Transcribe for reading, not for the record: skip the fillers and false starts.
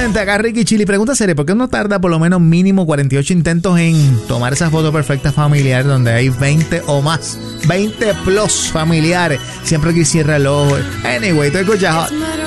gente, acá Ricky Chili. Pregunta seria, ¿por qué uno tarda por lo menos mínimo 48 intentos en tomar esa foto perfecta familiar donde hay 20 o más? 20 plus familiares. Siempre que cierra el ojo. Anyway, tú escuchas